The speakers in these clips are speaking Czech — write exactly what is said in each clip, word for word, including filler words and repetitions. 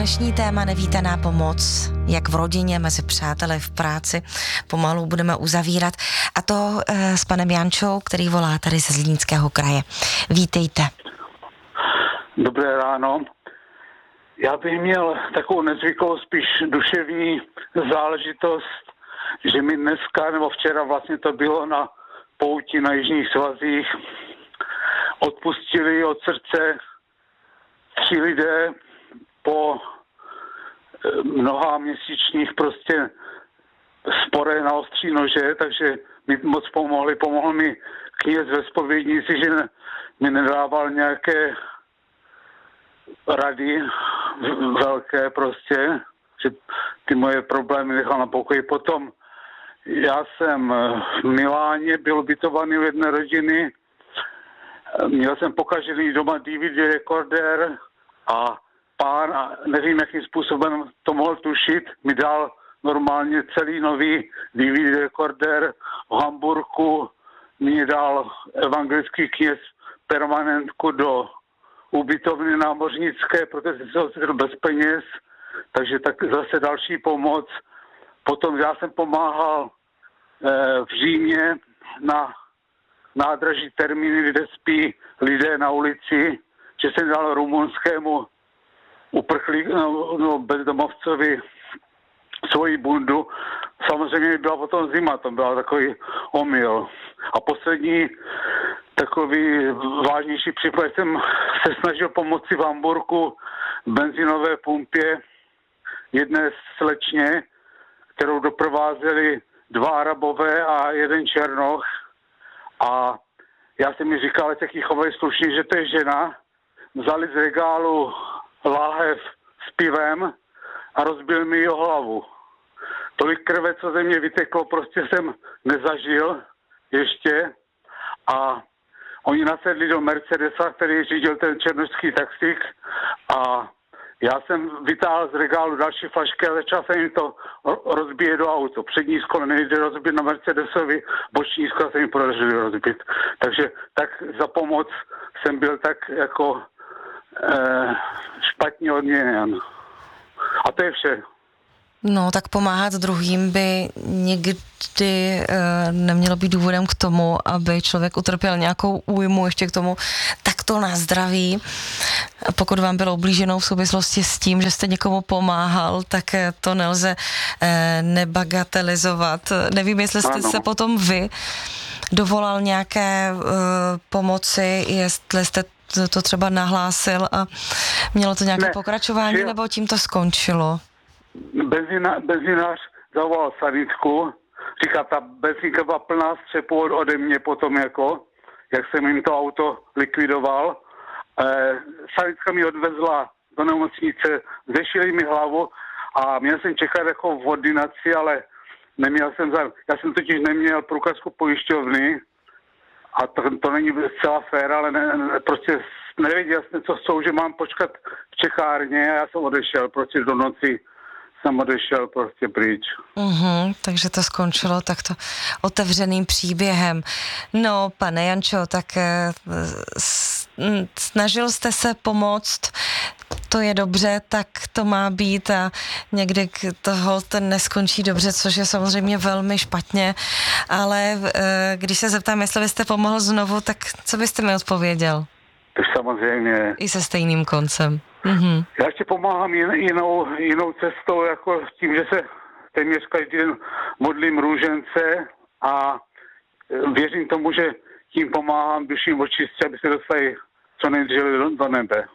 dnešní téma nevítaná pomoc, jak v rodině, mezi přáteli, v práci, pomalu budeme uzavírat. A to e, s panem Jančou, který volá tady ze Zlínského kraje. Vítejte. Dobré ráno. Já bych měl takovou nezvyklou, spíš duševní záležitost, že mi dneska, nebo včera vlastně to bylo na pouti na Jižních svazích, odpustili od srdce tři lidé po mnoha měsíčních prostě sporech na ostří nože, takže mi moc pomohli. Pomohl mi kněz ve zpovědnici, že mi nedával nějaké rady velké prostě, že ty moje problémy nechal na pokoji. Potom já jsem v Miláně byl ubytovaný u jedné rodiny, měl jsem pokažený doma D V D rekorder a pán, a nevím, jakým způsobem to mohl tušit, mi dal normálně celý nový D V D rekorder v Hamburku, mi dal evangelický kněz permanentku do ubytovny námořnické, protože jsem se ocitl bez peněz, takže tak zase další pomoc. Potom já jsem pomáhal eh, v Římě na nádraží Termíny, kde spí lidé na ulici, že jsem dal rumunskému uprchlík, no, no, bezdomovcovi svoji bundu. Samozřejmě byla potom zima, to byl takový omyl. A poslední takový vážnější případ, jsem se snažil pomoci v Hamburku v benzinové pumpě jedné slečně, kterou doprovázeli dva Arabové a jeden Černoch. A já jsem mi říkal, že taky chovají slušně, že to je žena. Vzali z regálu láhev s pivem a rozbil mi jeho hlavu. Tolik krve, co ze mě vyteklo, prostě jsem nezažil ještě. A oni nasedli do Mercedesa, který řídil ten černošský taxík, a já jsem vytáhl z regálu další flašky a začal jsem jim to rozbíjet do auto. Přední sklo nejde rozbít na Mercedesovi, boční sklo se jim podařili rozbít. Takže tak za pomoc jsem byl tak jako eh, špatně odměněn. A to je vše. No, tak pomáhat druhým by někdy e, nemělo být důvodem k tomu, aby člověk utrpěl nějakou újmu, ještě k tomu takto na zdraví. Pokud vám bylo ublíženo v souvislosti s tím, že jste někomu pomáhal, tak to nelze e, nebagatelizovat. Nevím, jestli jste ano. se potom vy dovolal nějaké e, pomoci, jestli jste to třeba nahlásil a mělo to nějaké ne, pokračování, že... nebo tím to skončilo? Benzina, benzinář zavolal sanitku, říká, ta benzinka byla plná střepu ode mě potom, jako, jak jsem jim to auto likvidoval. Eh, sanitka mi odvezla do nemocnice, zešili mi hlavu a měl jsem čekat jako v ordinaci, ale neměl jsem za... Já jsem totiž neměl průkazku pojišťovny a to, to není zcela fér, ale ne, ne, prostě nevěděl jsem, co jsou, že mám počkat v čekárně a já jsem odešel prostě do noci. Jsem odešel prostě pryč. Uhum, takže to skončilo takto otevřeným příběhem. No, pane Jančo, tak snažil jste se pomoct, to je dobře, tak to má být a někdy toho ten neskončí dobře, což je samozřejmě velmi špatně, ale když se zeptám, jestli byste pomohl znovu, tak co byste mi odpověděl? Tak samozřejmě. I se stejným koncem. Mm-hmm. Já ještě pomáhám jin, jinou, jinou cestou, jako tím, že se téměř každý den modlím růžence a věřím tomu, že tím pomáhám duším očistě, aby se dostali co nejdříve do, do nebe.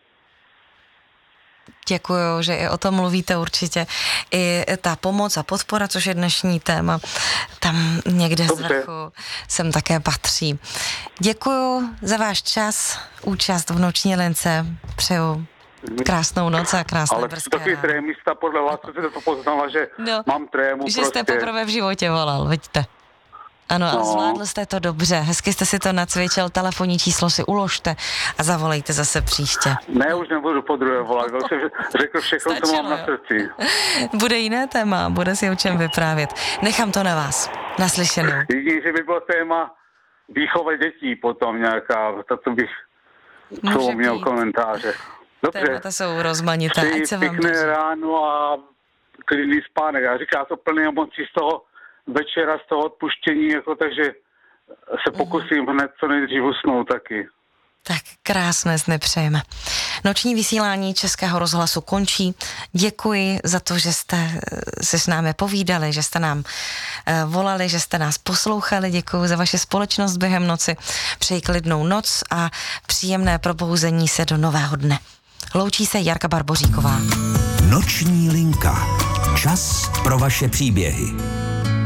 Děkuju, že i o tom mluvíte určitě. I ta pomoc a podpora, což je dnešní téma, tam někde z vrchu sem také patří. Děkuju za váš čas, účast v Noční lince. Přeju krásnou noc a krásné ale brzké. Ale takový trémista podle vás, co jste to poznala, že no, mám trému že prostě. Že jste poprvé v životě volal, vidíte. Ano, no. A zvládl jste to dobře, hezky jste si to nacvičil, telefonní číslo si uložte a zavolejte zase příště. Ne, už nebudu po druhé volat, byl jsem řekl všechno, Stačilo, co mám jo. na srdci. Bude jiné téma, bude si o čem vyprávět. Nechám to na vás, naslyšenou. Jedině, že by bylo téma výchova dětí potom nějaká, to bych měl komentáře. Dobře. Témata jsou rozmanitá, Přeji ať se vám pěkné daří. ráno a klidný spánek. Já říkám, já to plný emocí z toho večera, z toho odpuštění, jako, takže se pokusím hned co nejdřív usnout taky. Tak krásné sny přejeme. Noční vysílání Českého rozhlasu končí. Děkuji za to, že jste se s námi povídali, že jste nám eh, volali, že jste nás poslouchali. Děkuji za vaši společnost během noci. Přeji klidnou noc a příjemné probouzení se do nového dne. Loučí se Jarka Barboříková. Noční linka. Čas pro vaše příběhy.